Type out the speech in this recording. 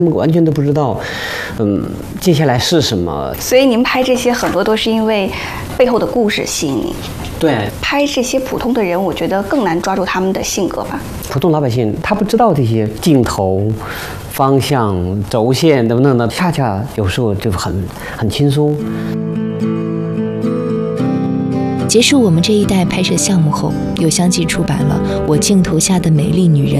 他们完全都不知道，接下来是什么。 所以您拍这些很多都是因为背后的故事吸引你。 对， 拍这些普通的人，我觉得更难抓住他们的性格吧。 普通老百姓他不知道这些镜头、方向、轴线等等的，恰恰有时候就很轻松。 结束我们这一代拍摄项目后，又相继出版了《我镜头下的美丽女人》